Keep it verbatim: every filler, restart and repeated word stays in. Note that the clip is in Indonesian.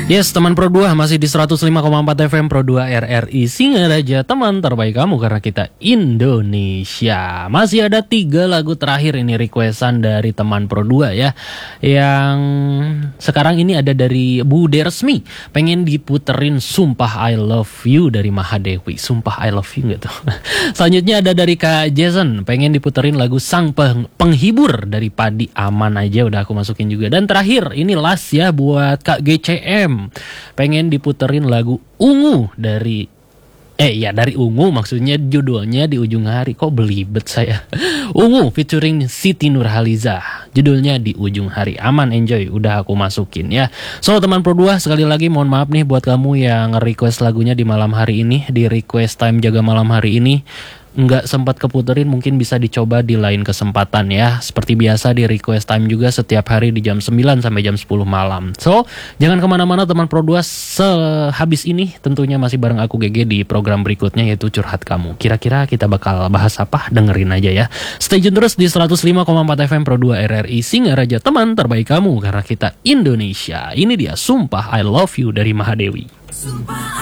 Yes, teman Pro dua masih di seratus lima koma empat F M Pro dua R R I Singaraja, teman terbaik kamu karena kita Indonesia. Masih ada tiga lagu terakhir ini requestan dari teman Pro dua ya. Yang sekarang ini ada dari Bude Resmi, pengen diputerin Sumpah I Love You dari Mahadewi. Sumpah I Love You gitu. Selanjutnya ada dari Kak Jason, pengen diputerin lagu Sang Peng- Penghibur dari Padi. Aman aja udah aku masukin juga. Dan terakhir ini last ya buat Kak G C M, pengen diputerin lagu Ungu dari Eh ya dari Ungu, maksudnya judulnya Di Ujung Hari. Kok belibet saya. Ungu featuring Siti Nurhaliza, judulnya Di Ujung Hari. Aman, enjoy, udah aku masukin ya. So teman Pro dua, sekali lagi mohon maaf nih buat kamu yang request lagunya di malam hari ini, di request time jaga malam hari ini nggak sempat keputerin, mungkin bisa dicoba di lain kesempatan ya. Seperti biasa di request time juga setiap hari di jam sembilan sampai jam sepuluh malam. So jangan kemana-mana teman Pro dua, sehabis ini tentunya masih bareng aku G G di program berikutnya yaitu Curhat Kamu. Kira-kira kita bakal bahas apa? Dengerin aja ya. Stay tune terus di seratus lima koma empat F M Pro dua R R I Singaraja, teman terbaik kamu karena kita Indonesia. Ini dia Sumpah I Love You dari Mahadewi. Sumpah